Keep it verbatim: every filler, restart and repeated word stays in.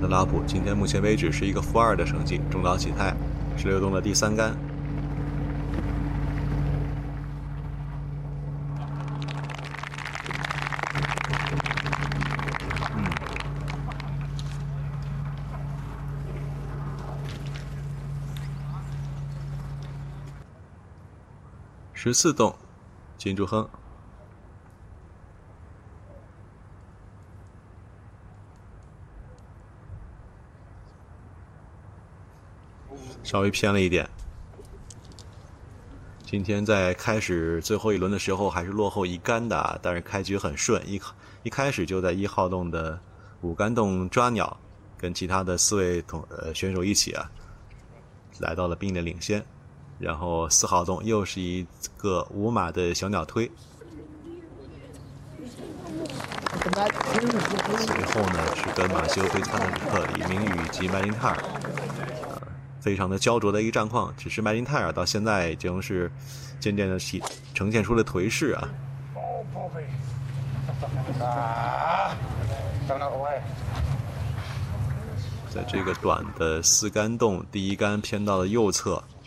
的拉普今天目前为止是一个负二的成绩，中岛启太十六洞的第三杆。嗯，十四洞，金柱亨。稍微偏了一点。今天在开始最后一轮的时候还是落后一杆的，但是开局很顺，一一开始就在一号洞的五杆洞抓鸟，跟其他的四位同呃选手一起啊，来到了并列领先。然后四号洞又是一个五码的小鸟推。随后呢是跟马修对他的克李明宇以及麦林泰尔。非常的焦灼的一个战况，只是麦林泰尔到现在已经是渐渐的呈现出了颓势啊。在这个短的四杆洞，第一杆偏到了右侧，